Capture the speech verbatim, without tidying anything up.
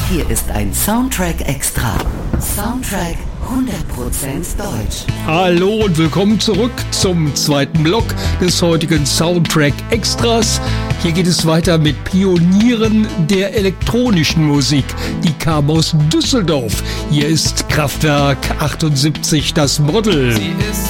hier ist ein Soundtrack Extra. Soundtrack hundert Prozent Deutsch. Hallo und willkommen zurück zum zweiten Block des heutigen Soundtrack Extras. Hier geht es weiter mit Pionieren der elektronischen Musik. Die kamen aus Düsseldorf. Hier ist Kraftwerk achtundsiebzig, das Model. Sie ist